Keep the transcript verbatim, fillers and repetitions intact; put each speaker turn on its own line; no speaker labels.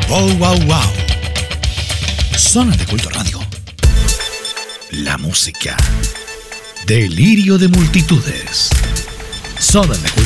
Wow, wow, wow. Zona de Culto Radio. La música. Delirio de multitudes. Zona de Culto